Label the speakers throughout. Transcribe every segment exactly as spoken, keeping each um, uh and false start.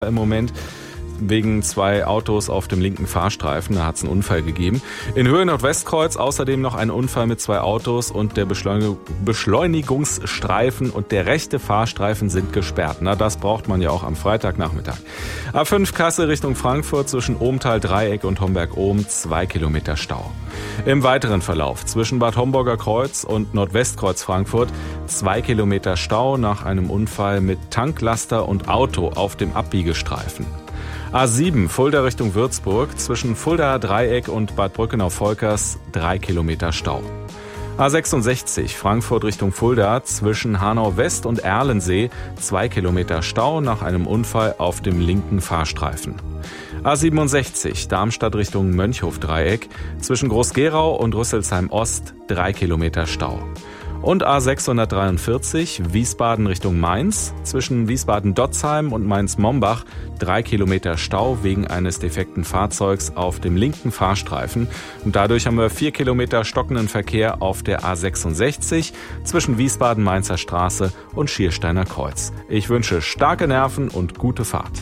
Speaker 1: im Moment wegen zwei Autos auf dem linken Fahrstreifen. Da hat es einen Unfall gegeben. In Höhe Nordwestkreuz außerdem noch ein Unfall mit zwei Autos und der Beschleunig- Beschleunigungsstreifen und der rechte Fahrstreifen sind gesperrt. Na, das braucht man ja auch am Freitagnachmittag. A fünf Kassel Richtung Frankfurt zwischen Ohmtal-Dreieck und Homberg-Ohm zwei Kilometer Stau. Im weiteren Verlauf zwischen Bad Homburger Kreuz und Nordwestkreuz Frankfurt zwei Kilometer Stau nach einem Unfall mit Tanklaster und Auto auf dem Abbiegestreifen. A sieben Fulda Richtung Würzburg zwischen Fuldaer Dreieck und Bad Brückenau-Volkers drei Kilometer Stau. A sechsundsechzig Frankfurt Richtung Fulda zwischen Hanau West und Erlensee zwei Kilometer Stau nach einem Unfall auf dem linken Fahrstreifen. A siebenundsechzig Darmstadt Richtung Mönchhof-Dreieck zwischen Groß-Gerau und Rüsselsheim Ost drei Kilometer Stau. Und A sechshundertdreiundvierzig Wiesbaden Richtung Mainz zwischen Wiesbaden-Dotzheim und Mainz-Mombach drei Kilometer Stau wegen eines defekten Fahrzeugs auf dem linken Fahrstreifen. Und dadurch haben wir vier Kilometer stockenden Verkehr auf der A sechsundsechzig zwischen Wiesbaden-Mainzer Straße und Schiersteiner Kreuz. Ich wünsche starke Nerven und gute Fahrt.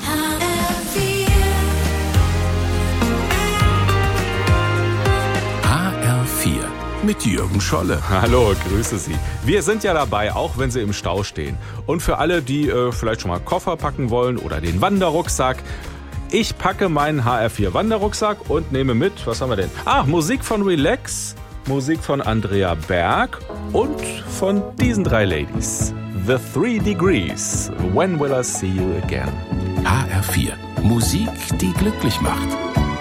Speaker 2: H R vier mit Jürgen Scholle.
Speaker 1: Hallo, grüße Sie. Wir sind ja dabei, auch wenn Sie im Stau stehen. Und für alle, die äh, vielleicht schon mal Koffer packen wollen oder den Wanderrucksack, ich packe meinen H R vier Wanderrucksack und nehme mit, was haben wir denn? Ah, Musik von Relax, Musik von Andrea Berg und von diesen drei Ladies. The Three Degrees, When Will I See You Again?
Speaker 2: H R vier, Musik, die glücklich macht.